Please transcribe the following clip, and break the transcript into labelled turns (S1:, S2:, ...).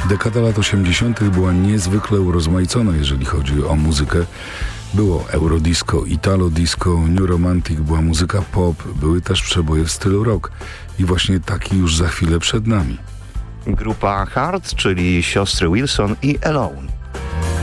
S1: Dekada lat 80. była niezwykle urozmaicona, jeżeli chodzi o muzykę. Było eurodisco, italo disco, new romantic, była muzyka pop, były też przeboje w stylu rock. I właśnie taki już za chwilę przed nami.
S2: Grupa Heart, czyli siostry Wilson i Alone.